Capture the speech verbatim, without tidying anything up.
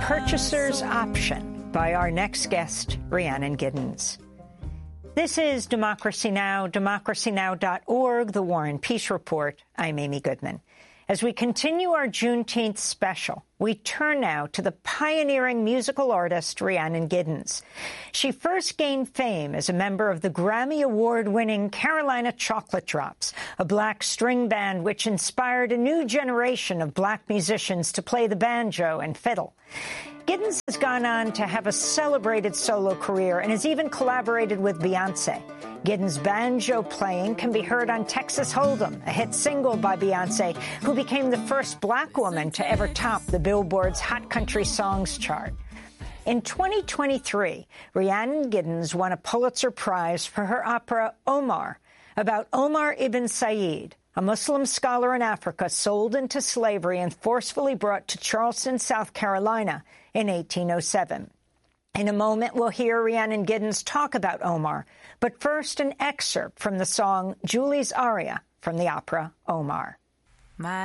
Purchaser's Option by our next guest, Rhiannon Giddens. This is Democracy Now!, democracy now dot org, The War and Peace Report. I'm Amy Goodman. As we continue our Juneteenth special, we turn now to the pioneering musical artist Rhiannon Giddens. She first gained fame as a member of the Grammy Award-winning Carolina Chocolate Drops, a black string band which inspired a new generation of black musicians to play the banjo and fiddle. Giddens has gone on to have a celebrated solo career and has even collaborated with Beyoncé. Giddens' banjo playing can be heard on Texas Hold'em, a hit single by Beyoncé, who became the first black woman to ever top the Billboard's Hot Country Songs chart. In twenty twenty-three, Rhiannon Giddens won a Pulitzer Prize for her opera Omar, about Omar ibn Said, a Muslim scholar in Africa sold into slavery and forcefully brought to Charleston, South Carolina in eighteen oh seven. In a moment, we'll hear Rhiannon Giddens talk about Omar, but first an excerpt from the song Julie's Aria from the opera Omar. My